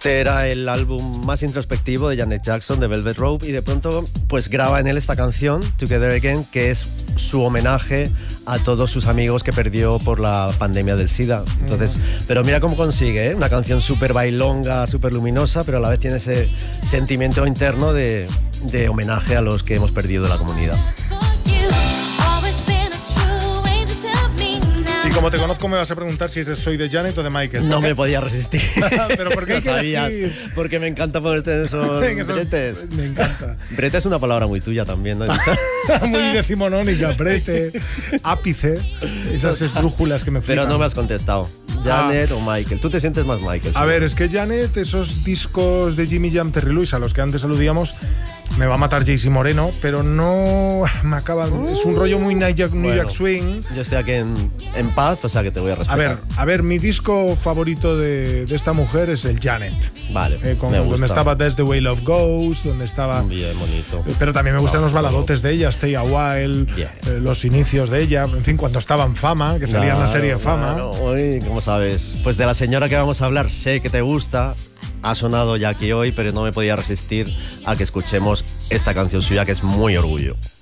Este era el álbum más introspectivo de Janet Jackson, de Velvet Rope, y de pronto pues graba en él esta canción, Together Again, que es su homenaje a todos sus amigos que perdió por la pandemia del SIDA. Entonces, pero mira cómo consigue, ¿eh? Una canción súper bailonga, súper luminosa, pero a la vez tiene ese sentimiento interno de homenaje a los que hemos perdido la comunidad. Y como te conozco me vas a preguntar si soy de Janet o de Michael. No me podía resistir. ¿Pero por qué? Lo sabías, porque me encanta ponerte en esos bretes. Me encanta. Brete es una palabra muy tuya también, ¿no? Muy decimonónica, brete, ápice, esas esdrújulas que me flipan. Pero no me has contestado. ¿Janet o Michael? Tú te sientes más Michael. A ver, es que Janet, esos discos de Jimmy Jam, Terry Lewis, a los que antes aludíamos, me va a matar Jaycee Moreno, pero no me acaba. Es un rollo muy New Jack Swing. Yo estoy aquí en paz, o sea que te voy a respetar. A ver, mi disco favorito de esta mujer es el Janet. Vale, me gusta. Donde estaba That's the Way Love Goes, donde estaba... Bien bonito. Pero también me gustan los baladotes de ella, Stay a While, los inicios de ella, en fin, cuando estaba en Fama, que salía en la serie Fama. Hoy, ¿cómo sabes? Pues de la señora que vamos a hablar, sé que te gusta. Ha sonado ya aquí hoy, pero no me podía resistir a que escuchemos esta canción suya, que es muy orgullo.